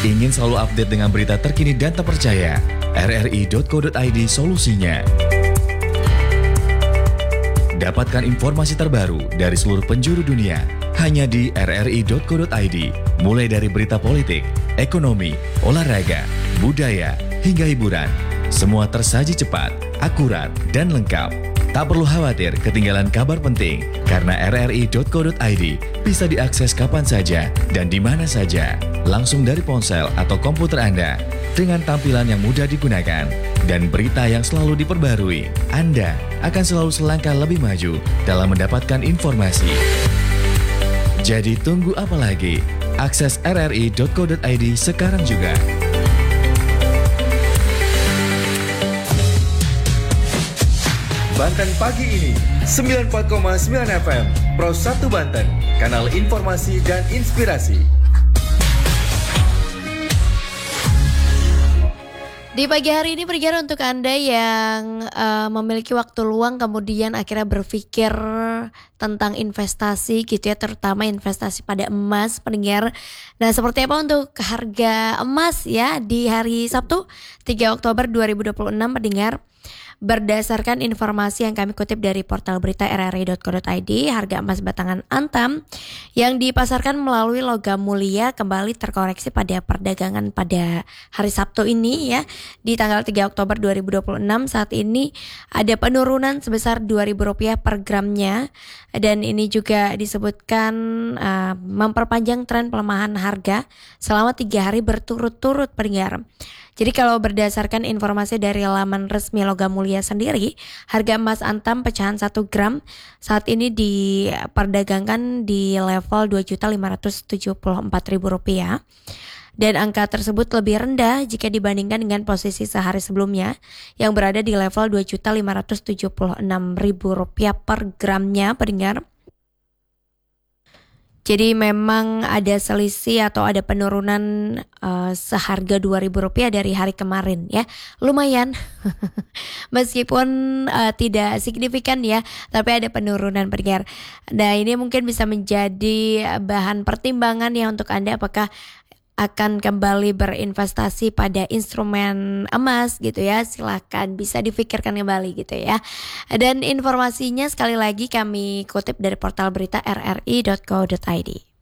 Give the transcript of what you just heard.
Ingin selalu update dengan berita terkini dan terpercaya? rri.co.id solusinya. Dapatkan informasi terbaru dari seluruh penjuru dunia hanya di rri.co.id. Mulai dari berita politik, ekonomi, olahraga, budaya, hingga hiburan. Semua tersaji cepat, akurat, dan lengkap. Tak perlu khawatir ketinggalan kabar penting, karena rri.co.id bisa diakses kapan saja dan di mana saja, langsung dari ponsel atau komputer Anda, dengan tampilan yang mudah digunakan dan berita yang selalu diperbarui. Anda akan selalu selangkah lebih maju dalam mendapatkan informasi. Jadi tunggu apa lagi? Akses rri.co.id sekarang juga. Banten Pagi ini 94,9 FM Pro 1 Banten, kanal informasi dan inspirasi. Di pagi hari ini pendengar, untuk Anda yang memiliki waktu luang kemudian akhirnya berpikir tentang investasi gitu ya, terutama investasi pada emas pendengar. Nah, seperti apa untuk harga emas ya di hari Sabtu 3 Oktober 2026 pendengar? Berdasarkan informasi yang kami kutip dari portal berita rri.co.id, harga emas batangan Antam yang dipasarkan melalui logam mulia kembali terkoreksi pada perdagangan pada hari Sabtu ini ya, di tanggal 3 Oktober 2026. Saat ini ada penurunan sebesar Rp2.000 per gramnya, dan ini juga disebutkan memperpanjang tren pelemahan harga selama 3 hari berturut-turut pendengar. Jadi kalau berdasarkan informasi dari laman resmi logam mulia sendiri, harga emas Antam pecahan 1 gram saat ini diperdagangkan di level Rp2.574.000. Dan angka tersebut lebih rendah jika dibandingkan dengan posisi sehari sebelumnya yang berada di level Rp2.576.000 per gramnya pendengar. Jadi memang ada selisih atau ada penurunan seharga Rp2.000 dari hari kemarin ya. Lumayan. Meskipun tidak signifikan ya, tapi ada penurunan pendengar. Nah, ini mungkin bisa menjadi bahan pertimbangan ya untuk Anda, apakah akan kembali berinvestasi pada instrumen emas gitu ya. Silakan, bisa dipikirkan kembali gitu ya. Dan informasinya sekali lagi kami kutip dari portal berita rri.co.id.